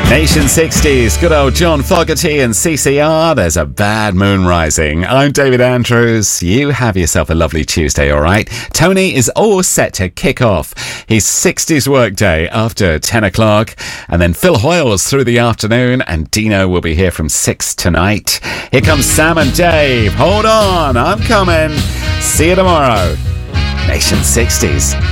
Nation 60s, good old John Fogerty and CCR, There's a Bad Moon Rising. I'm David Andrews. You have yourself a lovely Tuesday, all right? Tony is all set to kick off his 60s workday after 10 o'clock. And then Phil Hoyle's through the afternoon, and Dino will be here from 6 tonight. Here comes Sam and Dave. Hold on, I'm coming. See you tomorrow. Nation 60s.